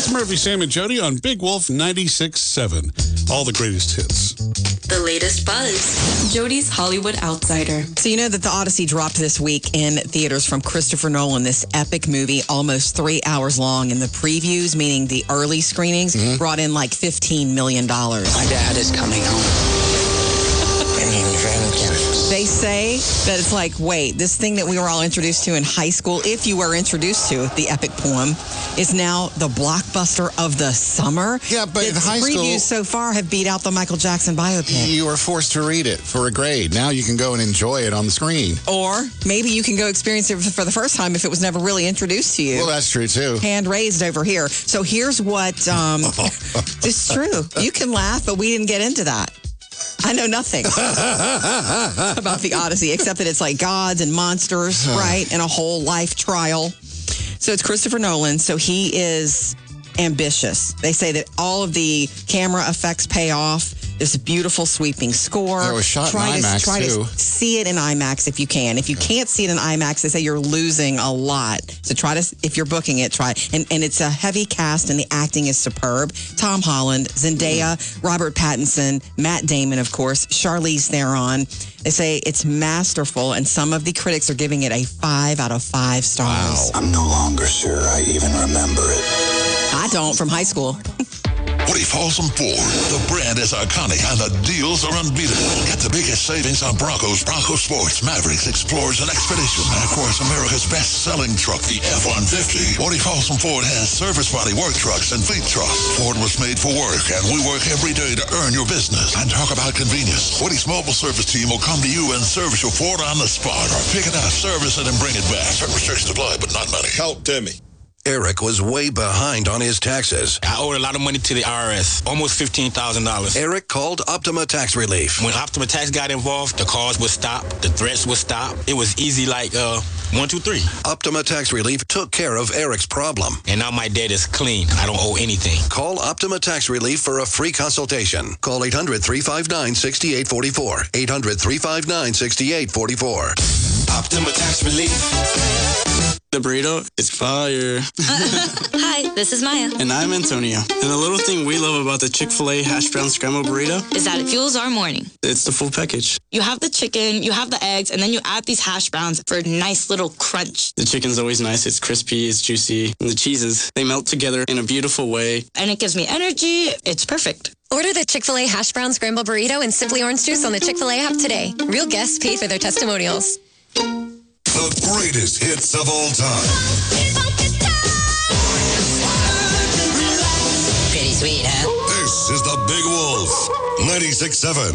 It's Murphy, Sam, and Jody on Big Wolf 96.7. All the greatest hits. The latest buzz. Jody's Hollywood Outsider. So you know that The Odyssey dropped this week in theaters from Christopher Nolan, this epic movie, almost 3 hours long. And the previews, meaning the early screenings, brought in like $15 million. My dad is coming home. They say that it's like, wait, this thing that we were all introduced to in high school, if you were introduced to the epic poem, is now the blockbuster of the summer. Yeah, but in high school, previews so far have beat out the Michael Jackson biopic. You were forced to read it for a grade. Now you can go and enjoy it on the screen. Or maybe you can go experience it for the first time if it was never really introduced to you. Well, that's true, too. Hand raised over here. So here's what, it's true. You can laugh, but we didn't get into that. I know nothing about the Odyssey, except that it's like gods and monsters, right? And a whole life trial. So it's Christopher Nolan. So he is ambitious. They say that all of the camera effects pay off. There's a beautiful sweeping score. It was shot in IMAX, try too. to see it in IMAX if you can. If you can't see it in IMAX, they say you're losing a lot. So try to, if you're booking it, try. And it's a heavy cast, and the acting is superb. Tom Holland, Zendaya, Robert Pattinson, Matt Damon, of course, Charlize Theron. They say it's masterful, and some of the critics are giving it a 5 out of 5 stars. I'm no longer sure I even remember it. I don't, from high school. Woody Folsom Ford. The brand is iconic and the deals are unbeatable. Get the biggest savings on Broncos, Bronco Sports, Mavericks, Explorers, and Expedition. And of course, America's best-selling truck, the F-150. Woody Folsom Ford has service body work trucks and fleet trucks. Ford was made for work, and we work every day to earn your business. And talk about convenience. Woody's mobile service team will come to you and service your Ford on the spot, or pick it up, service it, and bring it back. Certain restrictions apply, but not many. Help Timmy. Eric was way behind on his taxes. I owed a lot of money to the IRS, almost $15,000. Eric called Optima Tax Relief. When Optima Tax got involved, the calls would stop, the threats would stop. It was easy like 1, 2, 3. Optima Tax Relief took care of Eric's problem. And now my debt is clean. I don't owe anything. Call Optima Tax Relief for a free consultation. Call 800-359-6844. 800-359-6844. Optima Tax Relief. The burrito is fire. Hi, this is Maya. And I'm Antonio. And the little thing we love about the Chick-fil-A hash brown scrambled burrito Is that it fuels our morning. it's the full package. You have the chicken, you have the eggs, and then you add these hash browns for a nice little crunch. The chicken's always nice. It's crispy, it's juicy. And the cheeses, they melt together in a beautiful way. And it gives me energy. It's perfect. Order the Chick-fil-A hash brown scrambled burrito and Simply Orange Juice on the Chick-fil-A app today. Real guests pay for their testimonials. The greatest hits of all time. Pretty sweet, huh? This is the Big Wolf 96.7.